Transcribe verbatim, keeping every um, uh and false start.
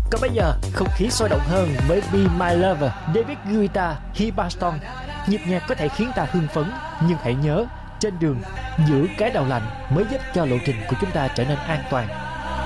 Còn bây giờ, không khí sôi động hơn với Be My Lover, David Guetta, Hibbaston. Nhịp nhạc có thể khiến ta hưng phấn, nhưng hãy nhớ, trên đường giữ cái đầu lạnh mới giúp cho lộ trình của chúng ta trở nên an toàn.